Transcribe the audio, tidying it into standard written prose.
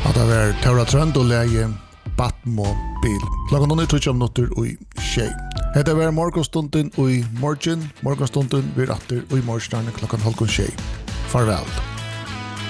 Att det var Taura Trönd och läge Batmobil. Klockan 9:20 minuter och i tjej. Det var morgonstunden och i morgon. Morgonstunden blir atter och i morgon klockan 9:30. Farväl.